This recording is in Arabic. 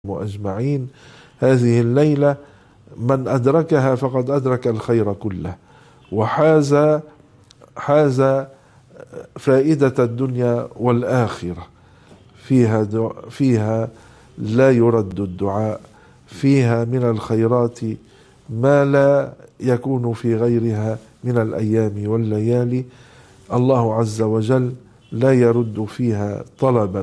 أجمعين. هذه الليلة من أدركها فقد أدرك الخير كله، حاز فائدة الدنيا والآخرة. فيها لا يرد الدعاء، فيها من الخيرات ما لا يكون في غيرها من الأيام والليالي. الله عز وجل لا يرد فيها طلبا